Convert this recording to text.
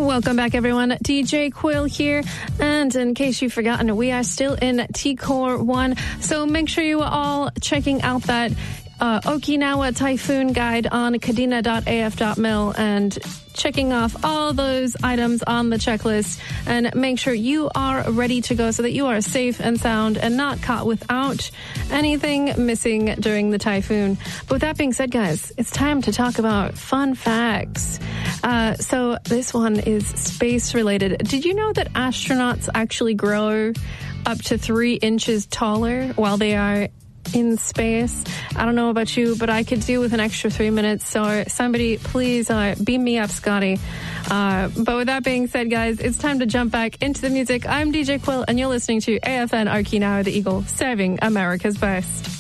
Welcome back, everyone. DJ Quill here. And in case you've forgotten, we are still in T-Core 1. So make sure you are all checking out that Okinawa Typhoon Guide on kadena.af.mil and checking off all those items on the checklist, and make sure you are ready to go so that you are safe and sound and not caught without anything missing during the typhoon. But with that being said, guys, it's time to talk about fun facts. So this one is space related. Did you know that astronauts actually grow up to 3 inches taller while they are in space? I don't know about you, but I could do with an extra 3 minutes. So somebody please beam me up, Scotty. But with that being said, guys, it's time to jump back into the music. I'm DJ Quill, and you're listening to AFN Okinawa, the Eagle, serving America's best.